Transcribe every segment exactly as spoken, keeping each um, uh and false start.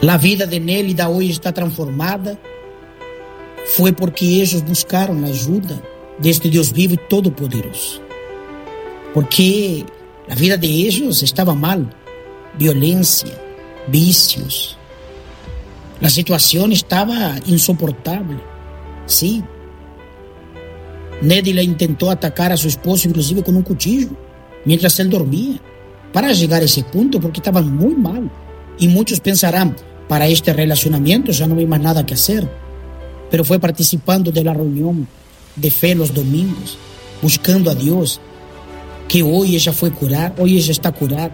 a vida de Nélida hoje está transformada, foi porque eles buscaram a ajuda deste Deus vivo e todo-poderoso. Porque a vida de eles estava mal, violência, vícios. A situação estava insuportável. Sim. Nélida tentou atacar a seu esposo, inclusive com um cuchillo, mientras ele dormia, para chegar a esse ponto, porque estava muito mal. E muitos pensarão, para este relacionamento já não há mais nada que fazer. Pero foi participando da reunião de fé los domingos, buscando a Deus, que hoje já foi curado, hoje já está curado.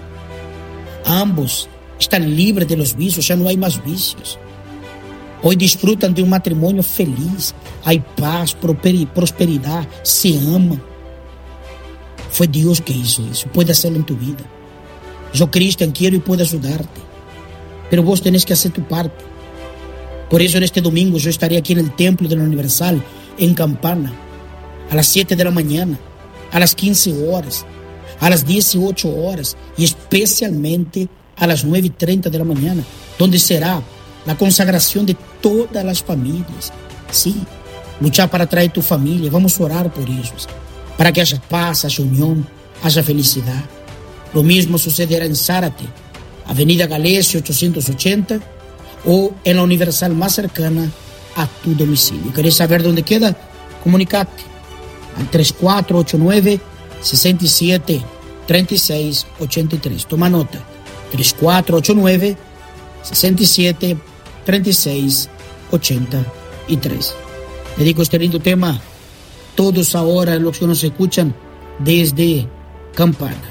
Ambos estão livres de los vícios, já não há mais vícios. Hoje desfrutam de um matrimônio feliz, há paz, prosperidade, se amam. Foi Deus que hizo isso, pode hacerlo em tu vida. Eu, Cristian, quero e puedo ajudar-te, pero vos tenés que hacer tu parte. Por isso, neste domingo, eu estarei aqui no Templo de la Universal, em Campana, a las siete de la mañana, a las quince horas, a las dieciocho horas e especialmente a las nueve y treinta de la mañana, donde será a consagração de todas as famílias. Sim, luchar para trazer tu família, vamos orar por eles, para que haja paz, haja união, haja felicidade. Lo mesmo sucederá em Zárate, Avenida Galicia oitocentos e oitenta, ou em la Universal mais cercana a tu domicílio. ¿Querés saber onde queda? Comunicate al três quatro oito nove, seis sete, três seis oito três. Toma nota, três quatro oito nove, seis sete, três seis oito três. Dedico este lindo tema todos ahora los que nos escuchan desde Campana.